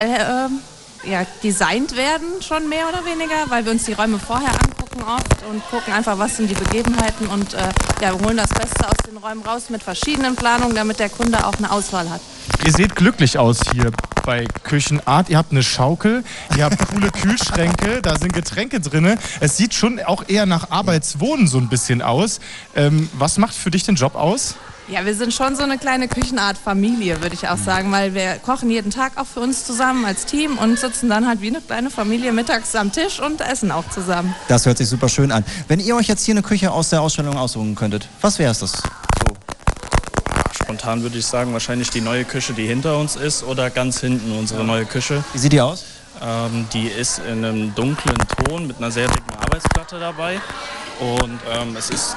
ja, designt werden, schon mehr oder weniger, weil wir uns die Räume vorher angucken oft und gucken einfach, was sind die Begebenheiten und ja, wir holen das Beste aus den Räumen raus mit verschiedenen Planungen, damit der Kunde auch eine Auswahl hat. Ihr seht glücklich aus hier bei Küchenart. Ihr habt eine Schaukel, ihr habt coole Kühlschränke, da sind Getränke drin. Es sieht schon auch eher nach Arbeitswohnen so ein bisschen aus. Was macht für dich den Job aus? Ja, wir sind schon so eine kleine Küchenart-Familie, würde ich auch sagen, weil wir kochen jeden Tag auch für uns zusammen als Team und sitzen dann halt wie eine kleine Familie mittags am Tisch und essen auch zusammen. Das hört sich super schön an. Wenn ihr euch jetzt hier eine Küche aus der Ausstellung aussuchen könntet, was wäre es das? So. Spontan würde ich sagen, wahrscheinlich die neue Küche, die hinter uns ist, oder ganz hinten unsere neue Küche. Wie sieht die aus? Die ist in einem dunklen Ton mit einer sehr dicken Arbeitsplatte dabei. Und es ist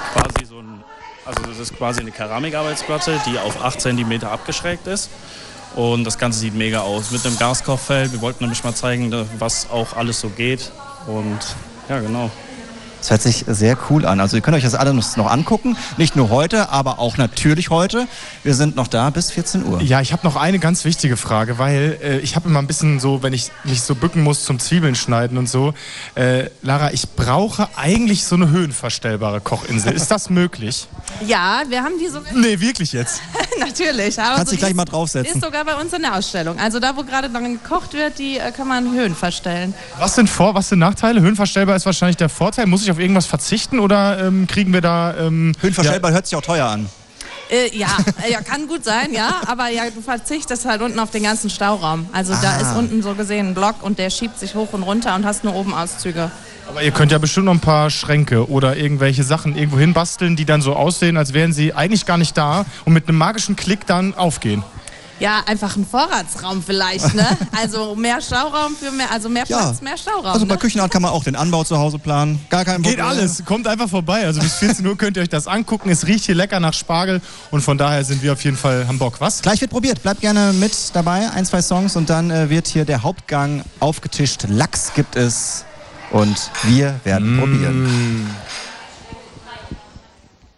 quasi eine Keramikarbeitsplatte, die auf 8 cm abgeschrägt ist. Und das Ganze sieht mega aus. Mit einem Gaskochfeld. Wir wollten nämlich mal zeigen, was auch alles so geht. Und ja, genau. Das hört sich sehr cool an. Also ihr könnt euch das alles noch angucken. Nicht nur heute, aber auch natürlich heute. Wir sind noch da bis 14 Uhr. Ja, ich habe noch eine ganz wichtige Frage, weil ich habe immer ein bisschen so, wenn ich mich so bücken muss zum Zwiebeln schneiden und so. Lara, ich brauche eigentlich so eine höhenverstellbare Kochinsel. Ist das möglich? Ja, wir haben die sogar. Nee, wirklich jetzt? Natürlich. Kannst dich gleich mal draufsetzen. Ist sogar bei uns in der Ausstellung. Also da, wo gerade dann gekocht wird, die kann man Höhen verstellen. Was sind Nachteile? Höhenverstellbar ist wahrscheinlich der Vorteil. Muss ich auf irgendwas verzichten oder kriegen wir da... Höhenverstellbar hört sich auch teuer an. Ja, kann gut sein, ja. Aber ja, du verzichtest halt unten auf den ganzen Stauraum. Also da ist unten so gesehen ein Block und der schiebt sich hoch und runter und hast nur oben Auszüge. Aber ihr könnt ja bestimmt noch ein paar Schränke oder irgendwelche Sachen irgendwo hinbasteln, die dann so aussehen, als wären sie eigentlich gar nicht da und mit einem magischen Klick dann aufgehen. Ja, einfach ein Vorratsraum vielleicht, ne? Also mehr Stauraum für mehr, also mehr Platz, mehr Stauraum. Also bei Küchenart kann man auch den Anbau zu Hause planen. Gar kein Problem. Geht alles, kommt einfach vorbei. Also bis 14 Uhr könnt ihr euch das angucken. Es riecht hier lecker nach Spargel und von daher sind wir auf jeden Fall am Bock. Was? Gleich wird probiert. Bleibt gerne mit dabei. 1, 2 Songs und dann wird hier der Hauptgang aufgetischt. Lachs gibt es und wir werden probieren.